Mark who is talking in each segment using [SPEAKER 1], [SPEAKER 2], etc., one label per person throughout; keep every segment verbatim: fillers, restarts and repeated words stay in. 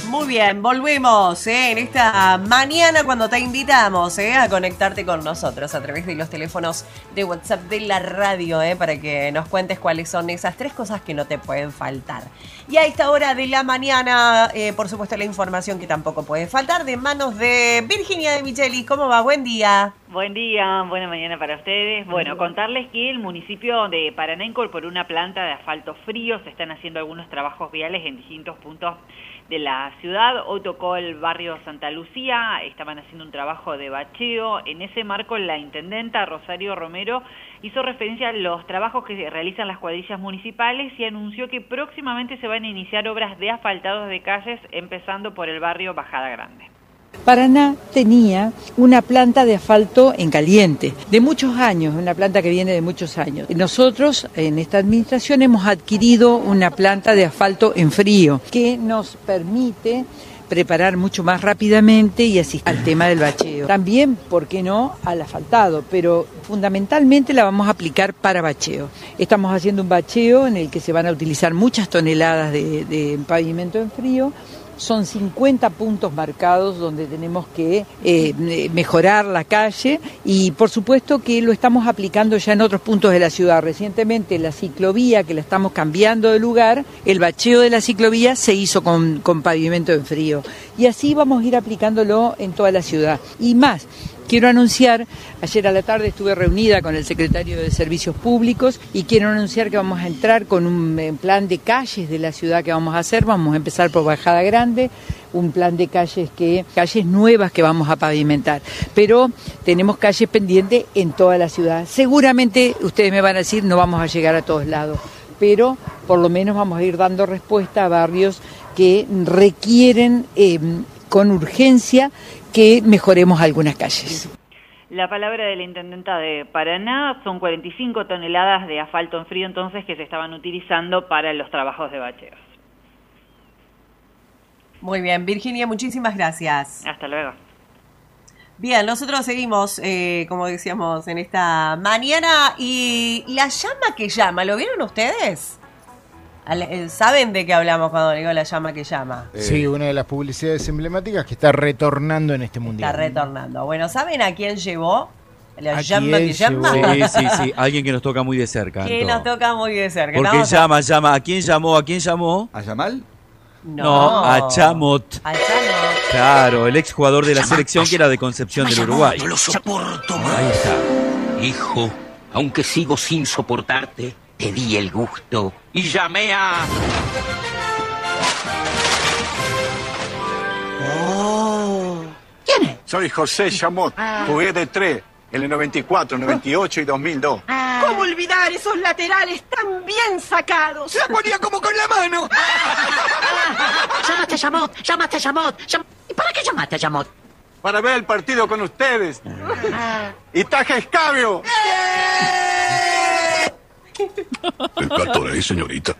[SPEAKER 1] Muy bien, volvemos ¿eh? en esta mañana cuando te invitamos ¿eh? a conectarte con nosotros a través de los teléfonos de WhatsApp de la radio ¿eh? para que nos cuentes cuáles son esas tres cosas que no te pueden faltar. Y a esta hora de la mañana, eh, por supuesto, la información que tampoco puede faltar de manos de Virginia de Michelis. ¿Cómo va? Buen día.
[SPEAKER 2] Buen día, buena mañana para ustedes. Bueno, contarles que el municipio de Paraná incorporó una planta de asfalto frío. Se están haciendo algunos trabajos viales en distintos puntos de la ciudad. Hoy tocó el barrio Santa Lucía, estaban haciendo un trabajo de bacheo. En ese marco, la intendenta Rosario Romero hizo referencia a los trabajos que realizan las cuadrillas municipales y anunció que próximamente se van a iniciar obras de asfaltados de calles, empezando por el barrio Bajada Grande.
[SPEAKER 3] Paraná tenía una planta de asfalto en caliente, de muchos años, una planta que viene de muchos años. Nosotros, en esta administración, hemos adquirido una planta de asfalto en frío, que nos permite preparar mucho más rápidamente y asistir al tema del bacheo. También, ¿por qué no?, al asfaltado, pero fundamentalmente la vamos a aplicar para bacheo. Estamos haciendo un bacheo en el que se van a utilizar muchas toneladas de, de pavimento en frío. Son cincuenta puntos marcados donde tenemos que eh, mejorar la calle y por supuesto que lo estamos aplicando ya en otros puntos de la ciudad. Recientemente la ciclovía, que la estamos cambiando de lugar, el bacheo de la ciclovía se hizo con, con pavimento en frío. Y así vamos a ir aplicándolo en toda la ciudad. Y más, quiero anunciar, ayer a la tarde estuve reunida con el secretario de Servicios Públicos y quiero anunciar que vamos a entrar con un plan de calles de la ciudad que vamos a hacer. Vamos a empezar por Bajada Grande, un plan de calles que calles nuevas que vamos a pavimentar. Pero tenemos calles pendientes en toda la ciudad. Seguramente ustedes me van a decir, no vamos a llegar a todos lados, pero por lo menos vamos a ir dando respuesta a barrios que requieren eh, con urgencia que mejoremos algunas calles.
[SPEAKER 2] La palabra de la intendenta de Paraná, son cuarenta y cinco toneladas de asfalto en frío entonces que se estaban utilizando para los trabajos de bacheos.
[SPEAKER 1] Muy bien, Virginia, muchísimas gracias.
[SPEAKER 2] Hasta luego.
[SPEAKER 1] Bien, nosotros seguimos, eh, como decíamos, en esta mañana. Y la llama que llama, ¿lo vieron ustedes? ¿Saben de qué hablamos cuando digo la llama que llama?
[SPEAKER 4] Sí, una de las publicidades emblemáticas que está retornando en este mundial.
[SPEAKER 1] Está retornando. Bueno, ¿saben a quién llevó? La
[SPEAKER 4] ¿A
[SPEAKER 1] llama
[SPEAKER 4] quién
[SPEAKER 1] que llama.
[SPEAKER 5] Sí, sí, sí. Alguien que nos toca muy de cerca.
[SPEAKER 1] Que nos toca muy de cerca.
[SPEAKER 5] Porque llama, llama. ¿A quién llamó? ¿A quién llamó?
[SPEAKER 6] ¿A Yamal?
[SPEAKER 1] No,
[SPEAKER 5] no a Chamot.
[SPEAKER 1] A Chamot.
[SPEAKER 5] Claro, el exjugador de la
[SPEAKER 7] Llama,
[SPEAKER 5] selección que era de Concepción del
[SPEAKER 7] Llama,
[SPEAKER 5] Uruguay.
[SPEAKER 7] No lo soporto más.
[SPEAKER 5] Ahí está.
[SPEAKER 7] Hijo, aunque sigo sin soportarte, te di el gusto y llamé a...
[SPEAKER 8] Oh.
[SPEAKER 7] ¿Quién es?
[SPEAKER 8] Soy José Chamot,
[SPEAKER 7] Ah.
[SPEAKER 8] jugué de tres en el noventa y cuatro, noventa y ocho y dos mil dos.
[SPEAKER 7] Ah.
[SPEAKER 9] ¿Cómo olvidar esos laterales tan bien sacados?
[SPEAKER 7] Se la ponía como con la mano. Llamaste a Chamot, llamaste a Chamot. Llam... ¿Y para qué llamaste a Chamot?
[SPEAKER 8] Para ver el partido con ustedes.
[SPEAKER 7] Ah.
[SPEAKER 8] Y taja escabio.
[SPEAKER 10] Perdone, señorita.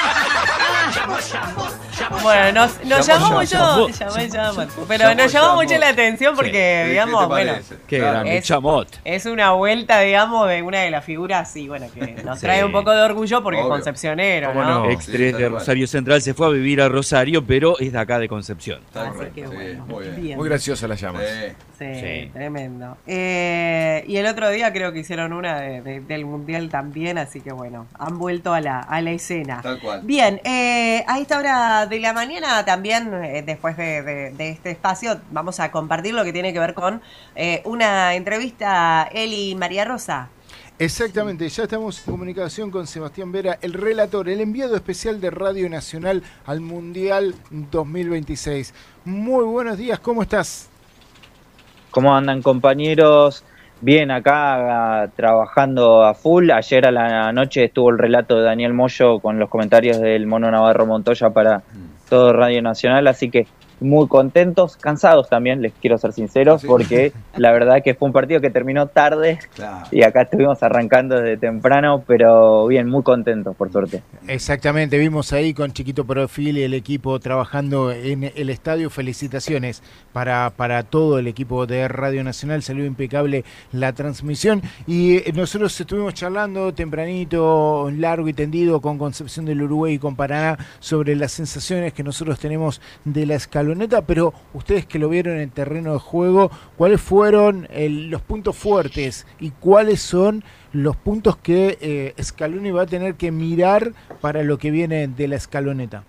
[SPEAKER 1] Bueno, nos, nos llamó mucho, llamé, llamó, pero nos llamó mucho la atención porque,
[SPEAKER 6] Sí.
[SPEAKER 1] digamos,
[SPEAKER 6] ¿Qué te
[SPEAKER 1] bueno,
[SPEAKER 6] parece?
[SPEAKER 5] Qué grande,
[SPEAKER 1] es,
[SPEAKER 5] Chamot.
[SPEAKER 1] es una vuelta, digamos, de una de las figuras, y bueno, que nos trae
[SPEAKER 5] Sí.
[SPEAKER 1] un poco de orgullo porque
[SPEAKER 6] Obvio.
[SPEAKER 1] es concepcionero,
[SPEAKER 5] ¿Cómo
[SPEAKER 1] ¿no?
[SPEAKER 5] no? Ex tres
[SPEAKER 6] Sí,
[SPEAKER 5] de
[SPEAKER 6] tal
[SPEAKER 5] Rosario Central se fue a vivir a Rosario, pero es de acá de Concepción.
[SPEAKER 6] Está
[SPEAKER 1] Así
[SPEAKER 6] correcto,
[SPEAKER 1] que
[SPEAKER 6] sí,
[SPEAKER 1] bueno,
[SPEAKER 6] muy bien.
[SPEAKER 1] bien.
[SPEAKER 4] Muy graciosa la llama.
[SPEAKER 6] Sí.
[SPEAKER 1] Sí,
[SPEAKER 5] Sí.
[SPEAKER 1] tremendo. Eh, y el otro día creo que hicieron una de, de, del Mundial también, así que bueno, han vuelto a la, a la escena.
[SPEAKER 6] Tal cual.
[SPEAKER 1] Bien, eh, a esta hora de la mañana también, eh, después de, de, de este espacio, vamos a compartir lo que tiene que ver con eh, una entrevista a Eli María Rosa.
[SPEAKER 4] Exactamente, ya estamos en comunicación con Sebastián Vera, el relator, el enviado especial de Radio Nacional al Mundial dos mil veintiséis. Muy buenos días, ¿cómo estás?
[SPEAKER 11] ¿Cómo andan, compañeros? Bien, acá a, trabajando a full. Ayer a la noche estuvo el relato de Daniel Moyo con los comentarios del Mono Navarro Montoya para todo Radio Nacional, así que muy contentos, cansados también, les quiero ser sinceros, ¿sí? Porque la verdad que fue un partido que terminó tarde, claro. Y acá estuvimos arrancando desde temprano, pero bien, muy contentos, por suerte.
[SPEAKER 4] Exactamente, vimos ahí con Chiquito Profil y el equipo trabajando en el estadio. Felicitaciones para, para todo el equipo de Radio Nacional, salió impecable la transmisión y nosotros estuvimos charlando tempranito, largo y tendido con Concepción del Uruguay y con Paraná sobre las sensaciones que nosotros tenemos de la escaloneta, pero ustedes que lo vieron en terreno de juego, ¿cuáles fueron el, los puntos fuertes y cuáles son los puntos que eh, Scaloni va a tener que mirar para lo que viene de la escaloneta?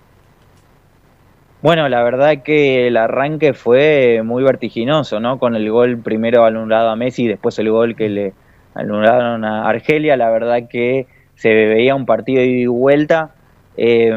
[SPEAKER 11] Bueno, la verdad que el arranque fue muy vertiginoso, ¿no? Con el gol primero anulado a Messi y después el gol que le anularon a Argelia. La verdad que se veía un partido de ida y vuelta. Eh,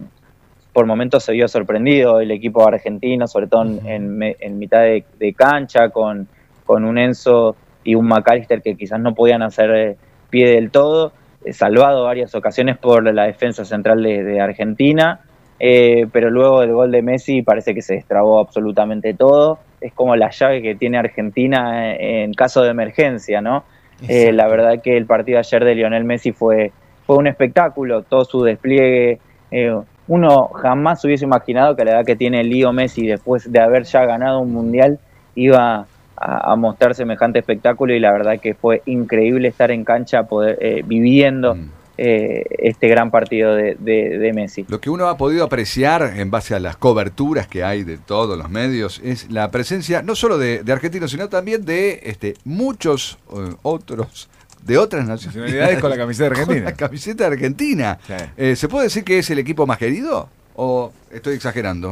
[SPEAKER 11] por momentos se vio sorprendido el equipo argentino, sobre todo en, en, en mitad de, de cancha, con, con un Enzo y un McAllister que quizás no podían hacer pie del todo, eh, salvado varias ocasiones por la defensa central de, de Argentina, eh, pero luego del gol de Messi parece que se destrabó absolutamente todo. Es como la llave que tiene Argentina en, en caso de emergencia, ¿no? Eh, la verdad que el partido ayer de Lionel Messi fue, fue un espectáculo, todo su despliegue. Eh, uno jamás hubiese imaginado que a la edad que tiene Leo Messi, después de haber ya ganado un mundial, iba a, a mostrar semejante espectáculo, y la verdad que fue increíble estar en cancha, poder eh, viviendo mm. eh, este gran partido de, de, de Messi.
[SPEAKER 6] Lo que uno ha podido apreciar en base a las coberturas que hay de todos los medios es la presencia no solo de, de argentinos, sino también de este, muchos eh, otros de otras nacionalidades
[SPEAKER 12] con la camiseta argentina.
[SPEAKER 6] Con la camiseta argentina. Sí. Eh, ¿Se puede decir que es el equipo más querido? ¿O estoy exagerando?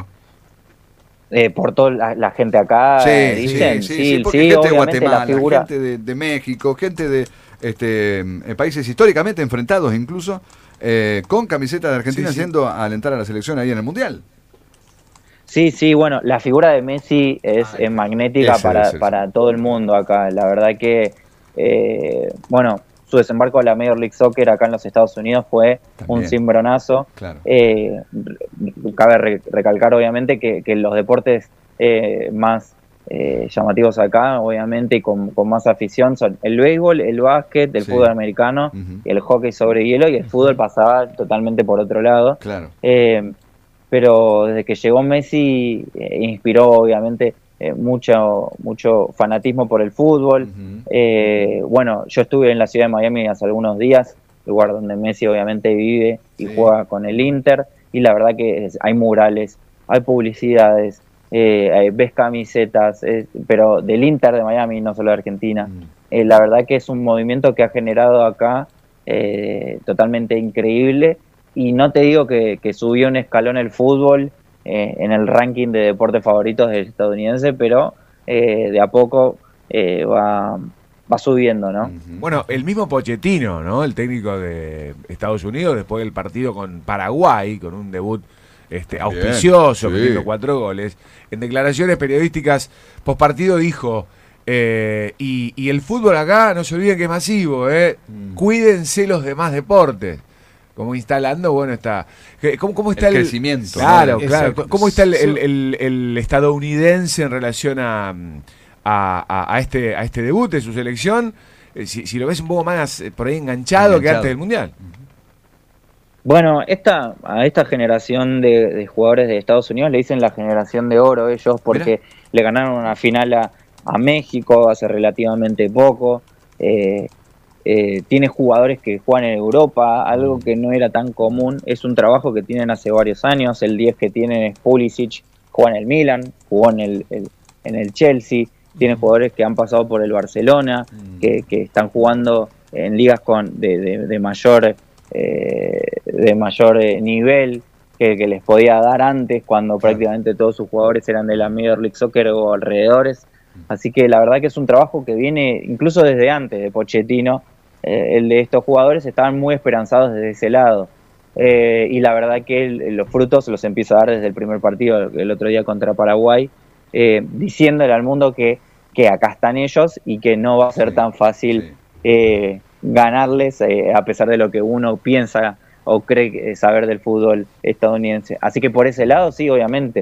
[SPEAKER 11] Eh, por toda la, la gente acá,
[SPEAKER 6] sí,
[SPEAKER 11] eh, dicen.
[SPEAKER 6] Sí, sí,
[SPEAKER 11] sí,
[SPEAKER 6] sí, porque
[SPEAKER 11] sí,
[SPEAKER 6] gente de Guatemala,
[SPEAKER 11] figura...
[SPEAKER 6] gente de, de México, gente de este, países históricamente enfrentados incluso, eh, con camiseta de Argentina, sí, sí. Yendo a alentar a la selección ahí en el Mundial.
[SPEAKER 11] Sí, sí, bueno, la figura de Messi es, Ay, es magnética ese, para, ese, para todo el mundo acá. La verdad que Eh, bueno, su desembarco a la Major League Soccer acá en los Estados Unidos fue También. un cimbronazo. Claro. Eh, cabe re recalcar obviamente que, que los deportes eh, más eh, llamativos acá, obviamente, y con, con más afición son el béisbol, el básquet, el sí. fútbol americano, uh-huh. el hockey sobre hielo, y el uh-huh. fútbol pasaba totalmente por otro lado.
[SPEAKER 6] Claro.
[SPEAKER 11] Eh, pero desde que llegó Messi eh, inspiró obviamente Eh, mucho mucho fanatismo por el fútbol. Uh-huh. eh, bueno, yo estuve en la ciudad de Miami hace algunos días, lugar donde Messi obviamente vive y sí. juega con el Inter, y la verdad que es, hay murales, hay publicidades, eh, hay, ves camisetas, eh, pero del Inter de Miami, no solo de Argentina. Uh-huh. eh, la verdad que es un movimiento que ha generado acá eh, totalmente increíble, y no te digo que, que subió un escalón el fútbol Eh, en el ranking de deportes favoritos del estadounidense, pero eh, de a poco eh, va, va subiendo, ¿no?
[SPEAKER 12] Bueno, el mismo Pochettino, ¿no? El técnico de Estados Unidos, después del partido con Paraguay, con un debut este, auspicioso, Bien, sí. metiendo cuatro goles, en declaraciones periodísticas postpartido dijo, eh, y, y el fútbol acá, no se olviden que es masivo, ¿eh? Mm. Cuídense los demás deportes. Como instalando, bueno, está... ¿Cómo, cómo está
[SPEAKER 6] el,
[SPEAKER 12] el
[SPEAKER 6] crecimiento?
[SPEAKER 12] Claro,
[SPEAKER 6] ¿no?
[SPEAKER 12] claro. ¿Cómo está el, el, el, el estadounidense en relación a, a, a, este, a este debut de su selección? Si, si lo ves un poco más por ahí enganchado, enganchado. que antes del Mundial.
[SPEAKER 11] Bueno, esta, a esta generación de, de jugadores de Estados Unidos le dicen la generación de oro ellos, porque Mira. le ganaron una final a, a México hace relativamente poco. Eh, Eh, tiene jugadores que juegan en Europa, algo que no era tan común. Es un trabajo que tienen hace varios años. El diez que tienen es Pulisic, juega en el Milan, jugó en el, el, en el Chelsea. Tiene jugadores que han pasado por el Barcelona, que, que están jugando en ligas con de, de, de mayor, eh, de mayor eh, nivel que, que les podía dar antes, cuando prácticamente todos sus jugadores eran de la Major League Soccer o alrededores. Así que la verdad que es un trabajo que viene incluso desde antes de Pochettino. Eh, el de estos jugadores estaban muy esperanzados desde ese lado, eh, y la verdad que el, los frutos los empieza a dar desde el primer partido, el otro día contra Paraguay, eh, diciéndole al mundo que, que acá están ellos y que no va a ser sí, tan fácil sí. eh, ganarles, eh, a pesar de lo que uno piensa o cree saber del fútbol estadounidense. Así que por ese lado sí, obviamente,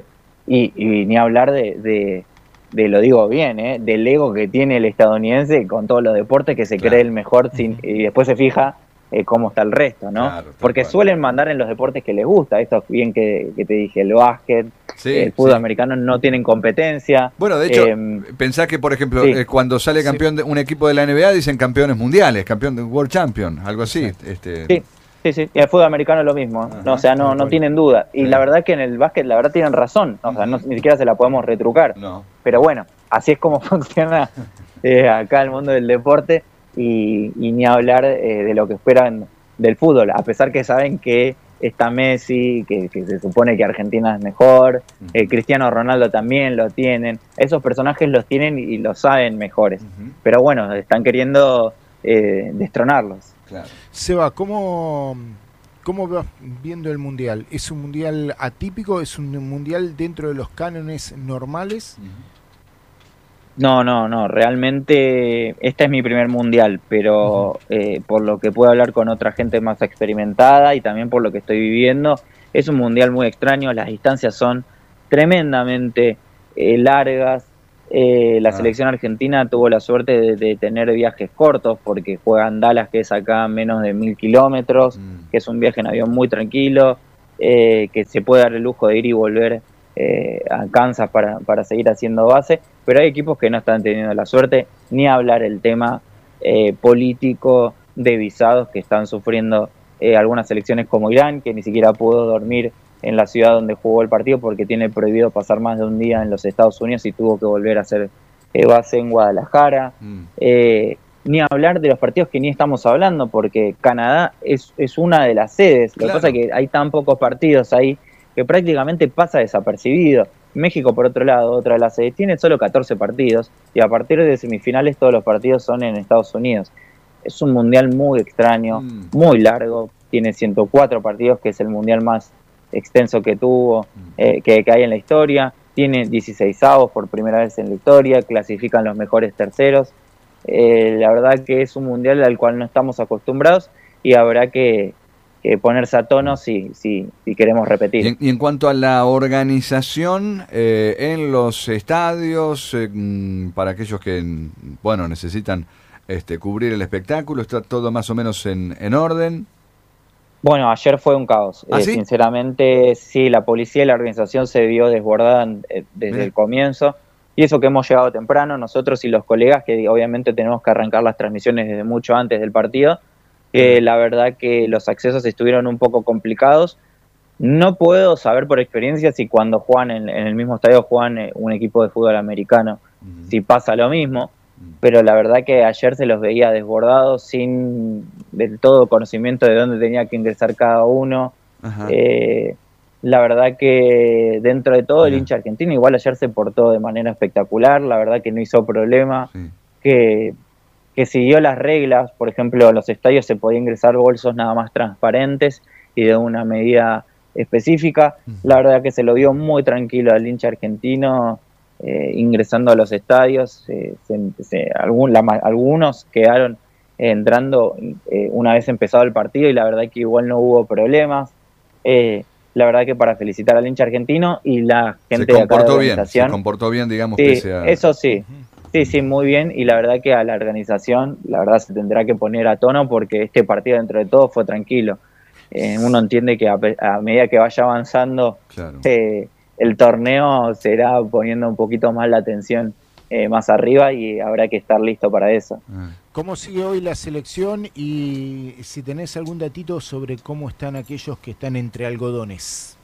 [SPEAKER 11] y, y ni hablar de, de, de, lo digo bien, ¿eh? del ego que tiene el estadounidense con todos los deportes, que se claro. cree el mejor sin, y después se fija eh, cómo está el resto, ¿no? Claro, porque cual. suelen mandar en los deportes que les gusta, esto es bien que, que te dije, el básquet, sí, el fútbol sí. americano no tienen competencia.
[SPEAKER 6] Bueno, de hecho, eh, pensá que, por ejemplo, sí. eh, cuando sale campeón de un equipo de la N B A dicen campeones mundiales, campeón de World Champion, algo así. Sí. Este...
[SPEAKER 11] sí. Sí, sí, y el fútbol americano es lo mismo, Ajá, no, o sea, no, no tienen duda. Y sí. la verdad que en el básquet, la verdad tienen razón, o sea, no, ni siquiera se la podemos retrucar. No. Pero bueno, así es como funciona eh, acá el mundo del deporte y, y ni hablar eh, de lo que esperan del fútbol, a pesar que saben que está Messi, que, que se supone que Argentina es mejor, uh-huh. eh, Cristiano Ronaldo también lo tienen, esos personajes los tienen y lo saben mejores, uh-huh. pero bueno, están queriendo eh, destronarlos.
[SPEAKER 4] Claro. Seba, ¿cómo, ¿cómo vas viendo el Mundial? ¿Es un Mundial atípico? ¿Es un Mundial dentro de los cánones normales?
[SPEAKER 11] No, no, no. Realmente este es mi primer Mundial, pero uh-huh. eh, por lo que puedo hablar con otra gente más experimentada y también por lo que estoy viviendo, es un Mundial muy extraño. Las distancias son tremendamente eh, largas. Eh, la ah. selección argentina tuvo la suerte de, de tener viajes cortos porque juega en Dallas, que es acá a menos de mil kilómetros, mm. que es un viaje en avión muy tranquilo, eh, que se puede dar el lujo de ir y volver eh, a Kansas para, para seguir haciendo base, pero hay equipos que no están teniendo la suerte, ni hablar el tema eh, político de visados que están sufriendo eh, algunas selecciones como Irán, que ni siquiera pudo dormir en la ciudad donde jugó el partido porque tiene prohibido pasar más de un día en los Estados Unidos y tuvo que volver a hacer eh, base en Guadalajara. Mm. Eh, ni hablar de los partidos que ni estamos hablando porque Canadá es, es una de las sedes. Claro. Lo que pasa es que hay tan pocos partidos ahí que prácticamente pasa desapercibido. México, por otro lado, otra de las sedes, tiene solo catorce partidos y a partir de semifinales todos los partidos son en Estados Unidos. Es un mundial muy extraño, mm. muy largo, tiene ciento cuatro partidos, que es el mundial más extenso que tuvo, eh, que, que hay en la historia, tiene dieciseisavos por primera vez en la historia, clasifican los mejores terceros, eh, la verdad que es un mundial al cual no estamos acostumbrados y habrá que, que ponerse a tono si, si, si queremos repetir.
[SPEAKER 6] Y en, y en cuanto a la organización eh, en los estadios, eh, para aquellos que bueno necesitan este, cubrir el espectáculo, ¿está todo más o menos en, en orden?
[SPEAKER 11] Bueno, ayer fue un caos.
[SPEAKER 6] ¿Ah,
[SPEAKER 11] eh,
[SPEAKER 6] sí?
[SPEAKER 11] Sinceramente, sí, la policía y la organización se vio desbordada eh, desde Bien. el comienzo. Y eso que hemos llegado temprano, nosotros y los colegas, que obviamente tenemos que arrancar las transmisiones desde mucho antes del partido. Eh, la verdad que los accesos estuvieron un poco complicados. No puedo saber por experiencia si cuando juegan en, en el mismo estadio juegan eh, un equipo de fútbol americano, uh-huh. si pasa lo mismo. Pero la verdad que ayer se los veía desbordados sin del todo conocimiento de dónde tenía que ingresar cada uno. Eh, la verdad que dentro de todo Ajá. el hincha argentino igual ayer se portó de manera espectacular, la verdad que no hizo problema, sí. que, que siguió las reglas. Por ejemplo, en los estadios se podía ingresar bolsos nada más transparentes y de una medida específica. Uh-huh. La verdad que se lo dio muy tranquilo al hincha argentino. Eh, ingresando a los estadios, eh, se, se, algún, la, algunos quedaron eh, entrando eh, una vez empezado el partido y la verdad que igual no hubo problemas. Eh, la verdad que para felicitar al hincha argentino y la gente de acá de la organización.
[SPEAKER 6] Se comportó bien, digamos.
[SPEAKER 11] Sí,
[SPEAKER 6] pese a...
[SPEAKER 11] eso sí, sí, sí, muy bien y la verdad que a la organización, la verdad se tendrá que poner a tono porque este partido dentro de todo fue tranquilo. Eh, uno entiende que a, a medida que vaya avanzando claro. eh, el torneo será poniendo un poquito más la atención eh, más arriba y habrá que estar listo para eso.
[SPEAKER 4] ¿Cómo sigue hoy la selección y si tenés algún datito sobre cómo están aquellos que están entre algodones?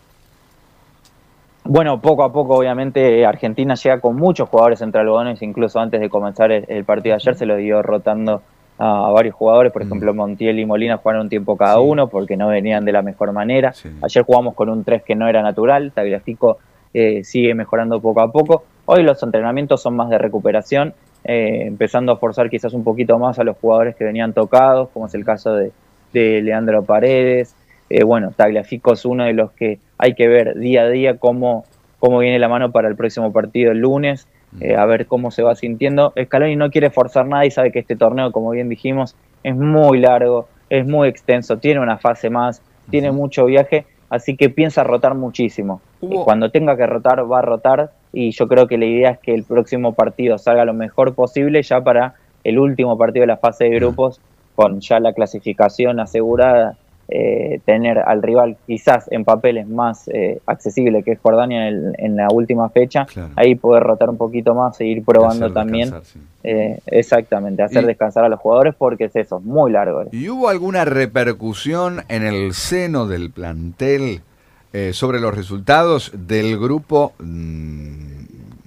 [SPEAKER 11] Bueno, poco a poco obviamente Argentina llega con muchos jugadores entre algodones, incluso antes de comenzar el, el partido de ayer se lo dio rotando a, a varios jugadores, por mm. ejemplo Montiel y Molina jugaron un tiempo cada sí. uno porque no venían de la mejor manera. Sí. Ayer jugamos con un tres que no era natural, Tagliafico eh, sigue mejorando poco a poco. Hoy los entrenamientos son más de recuperación, eh, empezando a forzar quizás un poquito más a los jugadores que venían tocados, como es el caso de, de Leandro Paredes. Eh, bueno, Tagliafico es uno de los que hay que ver día a día cómo, cómo viene la mano para el próximo partido el lunes. Eh, a ver cómo se va sintiendo. Scaloni no quiere forzar nada y sabe que este torneo, como bien dijimos, es muy largo, es muy extenso, tiene una fase más, tiene mucho viaje así que piensa rotar muchísimo.
[SPEAKER 12] Hubo-
[SPEAKER 11] Y cuando tenga que rotar, va a rotar, y yo creo que la idea es que el próximo partido salga lo mejor posible ya para el último partido de la fase de grupos, con ya la clasificación asegurada, eh, tener al rival quizás en papeles más eh, accesible, que es Jordania en, el- en la última fecha,
[SPEAKER 6] Claro.
[SPEAKER 11] ahí poder rotar un poquito más e ir probando
[SPEAKER 6] hacer
[SPEAKER 11] también,
[SPEAKER 6] descansar, sí.
[SPEAKER 11] eh, exactamente, hacer
[SPEAKER 6] Y-
[SPEAKER 11] descansar a los jugadores, porque es eso, muy largo.
[SPEAKER 6] ¿Y hubo alguna repercusión en el seno del plantel eh, sobre los resultados del grupo mm,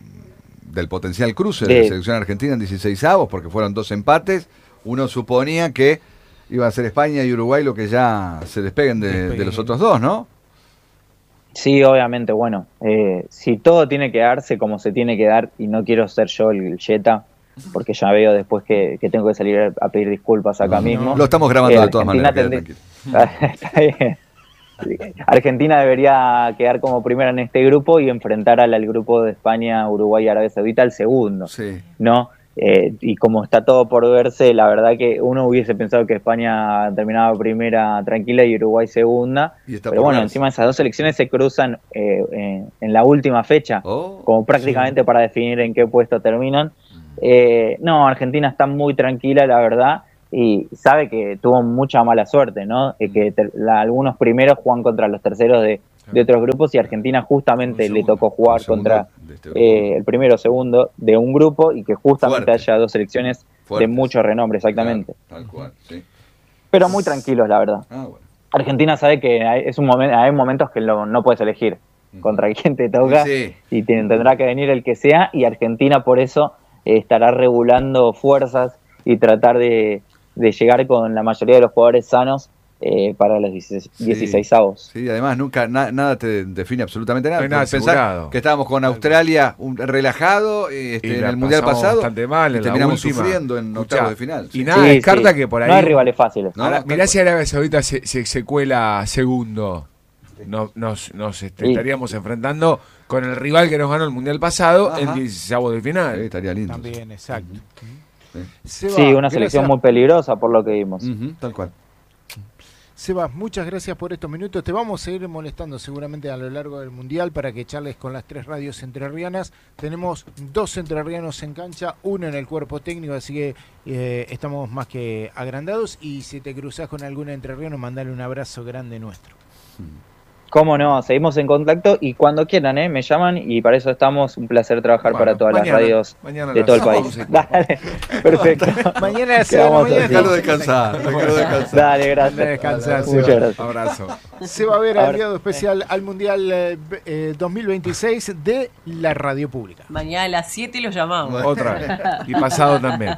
[SPEAKER 6] del potencial cruce de
[SPEAKER 11] De-
[SPEAKER 6] la selección argentina en dieciseisavos? Porque fueron dos empates. Uno suponía que iba a ser España y Uruguay lo que ya se despeguen de, de los otros dos, ¿no?
[SPEAKER 11] Sí, obviamente, bueno, eh, si todo tiene que darse como se tiene que dar, y no quiero ser yo el Jetta, porque ya veo después que, que tengo que salir a pedir disculpas acá
[SPEAKER 6] No, no,
[SPEAKER 11] mismo.
[SPEAKER 6] lo estamos grabando
[SPEAKER 11] Eh,
[SPEAKER 6] de todas
[SPEAKER 11] Argentina
[SPEAKER 6] maneras,
[SPEAKER 11] tendría- Está bien. Argentina debería quedar como primera en este grupo y enfrentar al, al grupo de España, Uruguay y Arabia Saudita al segundo,
[SPEAKER 6] Sí.
[SPEAKER 11] ¿no? Eh, y como está todo por verse, la verdad que uno hubiese pensado que España terminaba primera tranquila y Uruguay segunda,
[SPEAKER 6] Y está
[SPEAKER 11] pero
[SPEAKER 6] por
[SPEAKER 11] bueno,
[SPEAKER 6] verse.
[SPEAKER 11] encima esas dos selecciones se cruzan eh, eh, en la última fecha,
[SPEAKER 6] Oh,
[SPEAKER 11] como prácticamente para definir en qué puesto terminan. Eh, no, Argentina está muy tranquila, la verdad, y sabe que tuvo mucha mala suerte, ¿no? Eh, que ter- la- algunos primeros juegan contra los terceros de, de otros grupos, y Argentina justamente le tocó jugar
[SPEAKER 6] un segundo
[SPEAKER 11] contra
[SPEAKER 6] de este grupo.
[SPEAKER 11] eh, el primero o segundo de un grupo, y que justamente
[SPEAKER 6] Fuerte.
[SPEAKER 11] haya dos selecciones
[SPEAKER 6] Fuertes.
[SPEAKER 11] de mucho renombre, exactamente.
[SPEAKER 6] Claro, tal cual, sí.
[SPEAKER 11] Pero muy tranquilos, la verdad.
[SPEAKER 6] Ah, bueno.
[SPEAKER 11] Argentina sabe que hay, es un momento, hay momentos que lo- no puedes elegir contra quién te toca,
[SPEAKER 6] Sí.
[SPEAKER 11] y te- tendrá que venir el que sea, y Argentina por eso eh, estará regulando fuerzas y tratar de, de llegar con la mayoría de los jugadores sanos eh, para los dieciseisavos.
[SPEAKER 6] Sí, además nunca na- nada te define absolutamente nada.
[SPEAKER 12] No hay nada
[SPEAKER 6] Pensar
[SPEAKER 12] asegurado.
[SPEAKER 6] que estábamos con Australia un, relajado eh, este,
[SPEAKER 12] Y
[SPEAKER 6] en
[SPEAKER 12] la
[SPEAKER 6] el Mundial
[SPEAKER 12] pasamos
[SPEAKER 6] pasado
[SPEAKER 12] bastante mal
[SPEAKER 6] y
[SPEAKER 12] en la
[SPEAKER 6] terminamos
[SPEAKER 12] última.
[SPEAKER 6] sufriendo en
[SPEAKER 12] Escuchá,
[SPEAKER 6] octavos de final.
[SPEAKER 12] Y
[SPEAKER 6] Sí.
[SPEAKER 12] nada
[SPEAKER 11] Sí,
[SPEAKER 12] descarta
[SPEAKER 11] sí.
[SPEAKER 12] que por ahí.
[SPEAKER 11] No hay rivales fáciles.
[SPEAKER 6] No,
[SPEAKER 12] Ahora,
[SPEAKER 6] tal
[SPEAKER 12] mirá
[SPEAKER 6] cual.
[SPEAKER 12] si Arabia Saudita se, se, se cuela segundo. No- nos nos este,
[SPEAKER 11] Sí.
[SPEAKER 12] estaríamos enfrentando con el rival que nos ganó el Mundial pasado
[SPEAKER 6] Ajá.
[SPEAKER 12] en dieciséisavos de
[SPEAKER 6] Sí,
[SPEAKER 12] final.
[SPEAKER 6] estaría lindo.
[SPEAKER 4] También, exacto.
[SPEAKER 6] Sí.
[SPEAKER 4] Seba,
[SPEAKER 11] Sí, una
[SPEAKER 4] gracias.
[SPEAKER 11] selección muy peligrosa por lo que vimos.
[SPEAKER 6] Ujú, tal cual.
[SPEAKER 4] Sebas, muchas gracias por estos minutos. Te vamos a ir molestando seguramente a lo largo del Mundial para que charles con las tres radios entrerrianas. Tenemos dos entrerrianos en cancha, uno en el cuerpo técnico, así que eh, estamos más que agrandados. Y si te cruzás con algún entrerriano, mandale un abrazo grande nuestro.
[SPEAKER 11] Cómo no, seguimos en contacto, y cuando quieran, ¿eh? Me llaman, y para eso estamos. Un placer trabajar
[SPEAKER 12] Bueno,
[SPEAKER 11] para todas
[SPEAKER 12] mañana-
[SPEAKER 11] las radios
[SPEAKER 12] mañana
[SPEAKER 11] de
[SPEAKER 12] las
[SPEAKER 11] todo el
[SPEAKER 12] vamos
[SPEAKER 11] país.
[SPEAKER 12] a-
[SPEAKER 11] Dale, perfecto.
[SPEAKER 4] Mañana a las
[SPEAKER 11] ¿Qué
[SPEAKER 4] seis de la
[SPEAKER 11] vamos a
[SPEAKER 4] mañana.
[SPEAKER 11] hacer?
[SPEAKER 6] Déjalo descansar, déjalo descansar.
[SPEAKER 11] Dale, gracias.
[SPEAKER 4] Anda a descansar,
[SPEAKER 11] Muchas
[SPEAKER 4] Seba.
[SPEAKER 11] gracias.
[SPEAKER 12] Abrazo.
[SPEAKER 4] Se va a ver
[SPEAKER 11] A
[SPEAKER 4] al
[SPEAKER 11] ver.
[SPEAKER 4] enviado especial al Mundial eh, eh, dos mil veintiséis de la radio pública.
[SPEAKER 1] Mañana a las siete lo llamamos.
[SPEAKER 12] Otra vez. Y pasado también.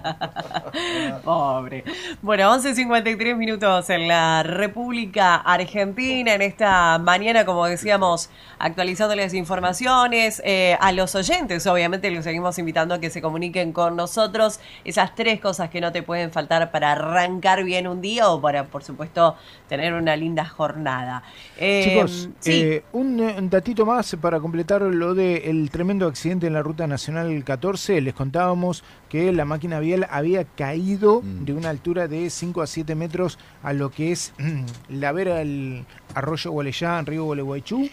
[SPEAKER 1] Pobre. Bueno, once cincuenta y tres minutos en la República Argentina, en esta mañana, como decíamos, actualizando las informaciones. Eh, a los oyentes, obviamente, los seguimos invitando a que se comuniquen con nosotros. Esas tres cosas que no te pueden faltar para arrancar bien un día o para, por supuesto, tener una linda jornada. Eh,
[SPEAKER 4] Chicos,
[SPEAKER 1] sí.
[SPEAKER 4] eh, un, eh, un datito más para completar lo del tremendo accidente en la Ruta Nacional catorce. Les contábamos que la máquina vial había caído
[SPEAKER 6] Mm.
[SPEAKER 4] de una altura de cinco a siete metros a lo que es la vera del arroyo Gualeyá, en Río Gualeguaychú.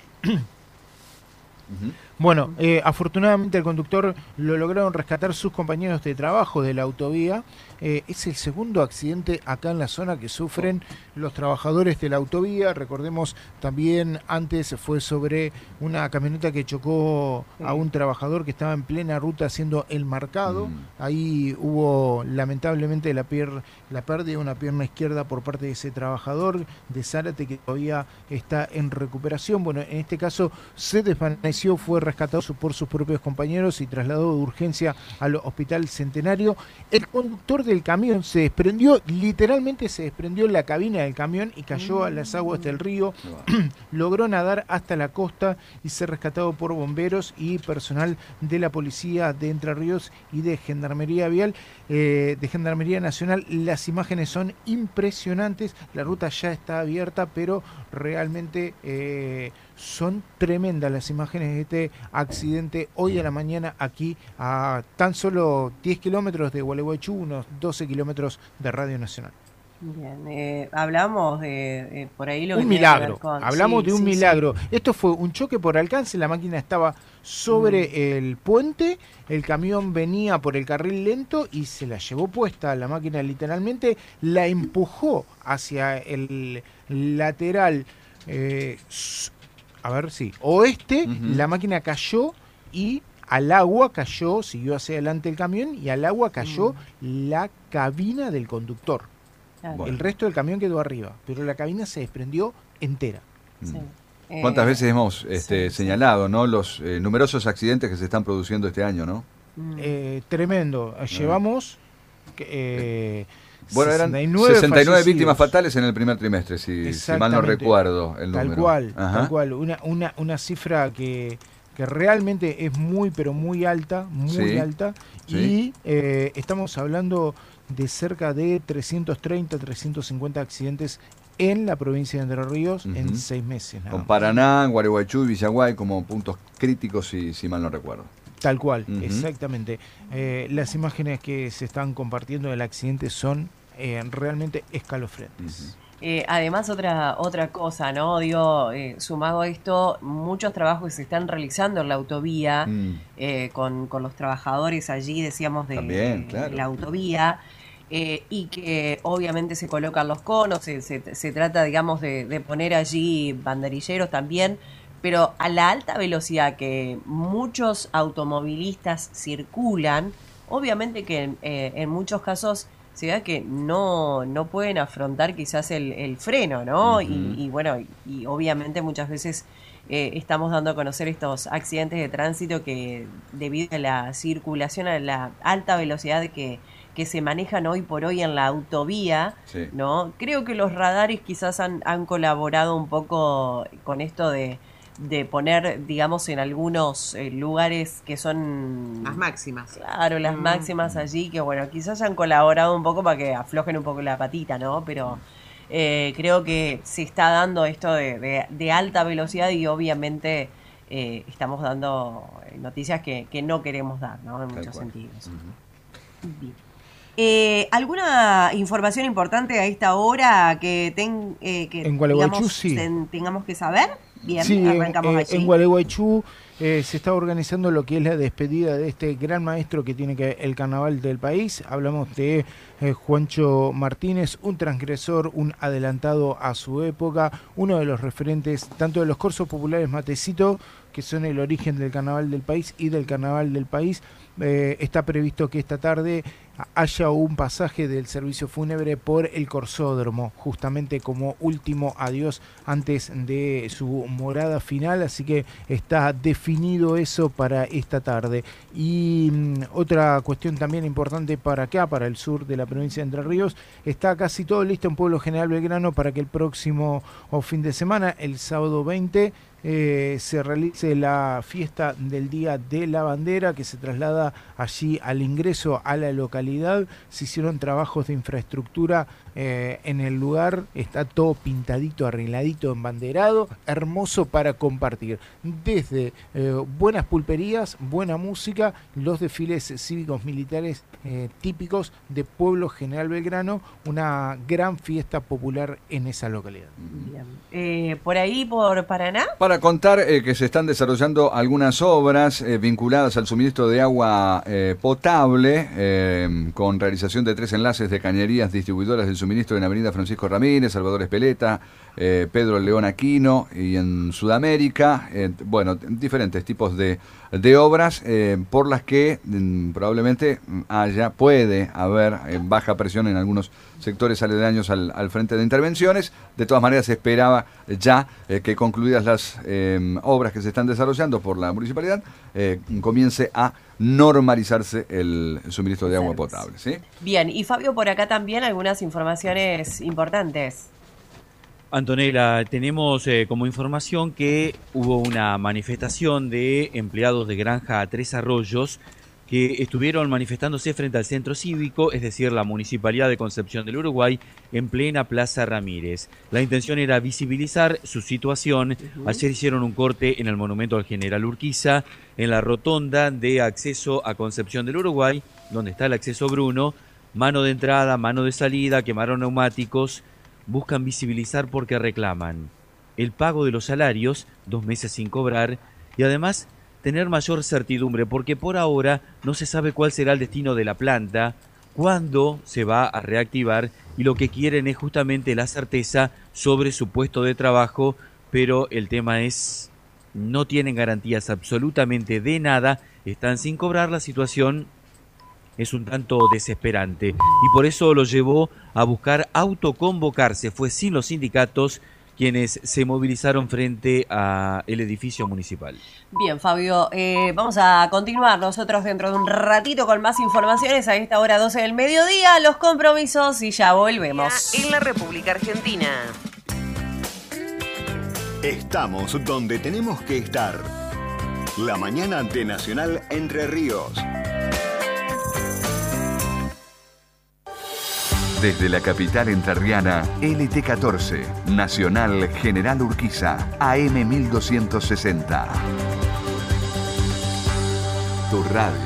[SPEAKER 6] Ujú.
[SPEAKER 4] Bueno, eh, afortunadamente el conductor lo lograron rescatar sus compañeros de trabajo de la autovía. Eh, es el segundo accidente acá en la zona que sufren los trabajadores de la autovía. Recordemos también antes fue sobre una camioneta que chocó a un trabajador que estaba en plena ruta haciendo el marcado.
[SPEAKER 6] Mm.
[SPEAKER 4] Ahí hubo lamentablemente la, pier- la pérdida de una pierna izquierda por parte de ese trabajador de Zárate, que todavía está en recuperación. Bueno, en este caso se desvaneció, fue rescatado su- por sus propios compañeros y trasladado de urgencia al Hospital Centenario. El conductor del camión se desprendió, literalmente se desprendió la cabina del camión y cayó a las aguas del río. Logró nadar hasta la costa y ser rescatado por bomberos y personal de la policía de Entre Ríos y de Gendarmería Vial, eh, de Gendarmería Nacional. Las imágenes son impresionantes, la ruta ya está abierta, pero realmente eh, son tremendas las imágenes de este accidente hoy a la mañana aquí a tan solo diez kilómetros de Gualeguaychú, unos doce kilómetros de Radio Nacional.
[SPEAKER 1] Bien, eh, hablamos de eh, por ahí lo que
[SPEAKER 4] un
[SPEAKER 1] tiene
[SPEAKER 4] milagro,
[SPEAKER 1] que ver con...
[SPEAKER 4] hablamos
[SPEAKER 1] sí,
[SPEAKER 4] de un
[SPEAKER 1] sí,
[SPEAKER 4] milagro.
[SPEAKER 1] sí.
[SPEAKER 4] Esto fue un choque por alcance, la máquina estaba sobre mm. el puente, el camión venía por el carril lento y se la llevó puesta, la máquina literalmente la empujó hacia el lateral, eh, a ver, sí, oeste, uh-huh. La máquina cayó y al agua cayó, siguió hacia adelante el camión y al agua cayó mm. la cabina del conductor. Bueno. El resto del camión quedó arriba, pero la cabina se desprendió entera.
[SPEAKER 6] Sí. Eh, ¿Cuántas veces hemos este, sí, señalado, ¿no? Los eh, numerosos accidentes que se están produciendo este año, ¿no?
[SPEAKER 4] Eh, tremendo. Eh. Llevamos eh,
[SPEAKER 6] bueno, eran sesenta y nueve víctimas fatales en el primer trimestre, si, si mal no recuerdo el número.
[SPEAKER 4] Tal cual, Ajá. tal cual. Una, una, una cifra que, que realmente es muy, pero muy alta, muy sí. alta. Sí. Y eh, estamos hablando de cerca de trescientos treinta, trescientos cincuenta accidentes en la provincia de Entre Ríos uh-huh. en seis meses.
[SPEAKER 6] Con más. Paraná, Gualeguaychú y Villaguay como puntos críticos, si, si mal no recuerdo.
[SPEAKER 4] Tal cual, uh-huh. exactamente. Eh, las imágenes que se están compartiendo del accidente son eh, realmente escalofriantes. Uh-huh.
[SPEAKER 1] Eh, además, otra otra cosa, ¿no? Digo, eh, sumado a esto, muchos trabajos que se están realizando en la autovía, mm. eh, con, con los trabajadores allí, decíamos, de,
[SPEAKER 6] También,
[SPEAKER 1] de,
[SPEAKER 6] claro.
[SPEAKER 1] de la autovía, eh, y que obviamente se colocan los conos, se, se, se trata, digamos, de, de poner allí banderilleros también, pero a la alta velocidad que muchos automovilistas circulan, obviamente que eh, en muchos casos se da que no, no pueden afrontar quizás el, el freno, ¿no? Uh-huh. Y, y bueno, y, y obviamente muchas veces eh, estamos dando a conocer estos accidentes de tránsito que debido a la circulación, a la alta velocidad que, que se manejan hoy por hoy en la autovía, sí. ¿no? Creo que los radares quizás han, han colaborado un poco con esto de de poner, digamos, en algunos eh, lugares que son...
[SPEAKER 13] Las máximas.
[SPEAKER 1] Claro, las mm. máximas allí, que bueno, quizás han colaborado un poco para que aflojen un poco la patita, ¿no? Pero eh, creo que se está dando esto de, de, de alta velocidad y obviamente eh, estamos dando noticias que, que no queremos dar, ¿no? En Tal muchos cual. sentidos. Uh-huh. Bien. Eh, ¿Alguna información importante a esta hora que, ten, eh, que
[SPEAKER 4] en Gualeguaychú,
[SPEAKER 1] digamos,
[SPEAKER 4] sí.
[SPEAKER 1] ten, tengamos que saber? Bien,
[SPEAKER 4] sí,
[SPEAKER 1] arrancamos
[SPEAKER 4] en,
[SPEAKER 1] allí.
[SPEAKER 4] En Gualeguaychú eh, se está organizando lo que es la despedida de este gran maestro que tiene que ver el carnaval del país. Hablamos de eh, Juancho Martínez, un transgresor, un adelantado a su época, uno de los referentes tanto de los corsos populares Matecito, que son el origen del carnaval del país y del carnaval del país. Eh, está previsto que esta tarde haya un pasaje del servicio fúnebre por el Corsódromo, justamente como último adiós antes de su morada final, así que está definido eso para esta tarde. Y mmm, otra cuestión también importante para acá, para el sur de la provincia de Entre Ríos, está casi todo listo en Pueblo General Belgrano para que el próximo o fin de semana, el sábado veinte, Eh, se realice la fiesta del Día de la Bandera, que se traslada allí al ingreso a la localidad. Se hicieron trabajos de infraestructura eh, en el lugar, está todo pintadito, arregladito, embanderado, hermoso para compartir. Desde eh, buenas pulperías, buena música, los desfiles cívicos militares eh, típicos de Pueblo General Belgrano, una gran fiesta popular en esa localidad.
[SPEAKER 1] Bien. Eh, por ahí, por Paraná.
[SPEAKER 6] Para contar eh, que se están desarrollando algunas obras eh, vinculadas al suministro de agua eh, potable, eh, con realización de tres enlaces de cañerías distribuidoras del suministro en Avenida Francisco Ramírez, Salvador Espeleta, eh, Pedro León Aquino y en Sudamérica. Eh, bueno, diferentes tipos de, de obras eh, por las que mm, probablemente haya, puede haber eh, baja presión en algunos sectores aledaños al, al frente de intervenciones. De todas maneras, se esperaba ya eh, que concluidas las eh, obras que se están desarrollando por la municipalidad, eh, comience a normalizarse el suministro de agua potable, ¿sí?
[SPEAKER 1] Bien, y Fabio, por acá también algunas informaciones importantes.
[SPEAKER 5] Antonella, tenemos eh, como información que hubo una manifestación de empleados de Granja Tres Arroyos que estuvieron manifestándose frente al centro cívico, es decir, la Municipalidad de Concepción del Uruguay, en plena Plaza Ramírez. La intención era visibilizar su situación. Uh-huh. Ayer hicieron un corte en el monumento al General Urquiza, en la rotonda de acceso a Concepción del Uruguay, donde está el acceso Bruno, mano de entrada, mano de salida, quemaron neumáticos, buscan visibilizar porque reclaman el pago de los salarios, dos meses sin cobrar, y además tener mayor certidumbre, porque por ahora no se sabe cuál será el destino de la planta, cuándo se va a reactivar, y lo que quieren es justamente la certeza sobre su puesto de trabajo, pero el tema es, no tienen garantías absolutamente de nada, están sin cobrar, la situación es un tanto desesperante, y por eso lo llevó a buscar autoconvocarse, fue sin los sindicatos quienes se movilizaron frente al edificio municipal.
[SPEAKER 1] Bien, Fabio, eh, vamos a continuar nosotros dentro de un ratito con más informaciones a esta hora doce del mediodía, los compromisos y ya volvemos.
[SPEAKER 13] En la República Argentina.
[SPEAKER 14] Estamos donde tenemos que estar. La mañana de Nacional Entre Ríos.
[SPEAKER 6] Desde la capital entrerriana, L T catorce, Nacional General Urquiza, A M mil doscientos sesenta. Tu radio.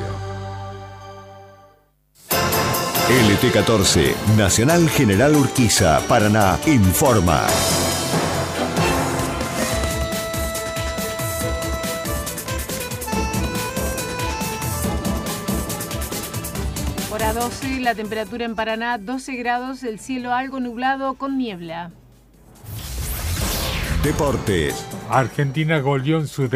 [SPEAKER 14] L T catorce, Nacional General Urquiza, Paraná, informa.
[SPEAKER 15] Hora doce, la temperatura en Paraná doce grados, el cielo algo nublado con niebla.
[SPEAKER 14] Deportes.
[SPEAKER 16] Argentina goleó en su